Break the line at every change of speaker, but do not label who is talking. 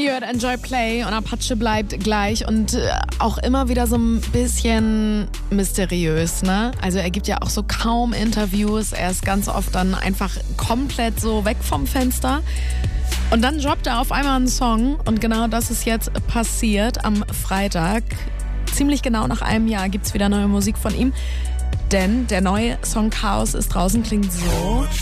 Ihr hört Enjoy Play und Apache bleibt gleich und auch immer wieder so ein bisschen mysteriös, ne? Also er gibt ja auch so kaum Interviews, er ist ganz oft dann einfach komplett so weg vom Fenster. Und dann droppt er auf einmal einen Song und genau das ist jetzt passiert am Freitag. Ziemlich genau nach einem Jahr gibt's wieder neue Musik von ihm, denn der neue Song Chaos ist draußen, klingt so.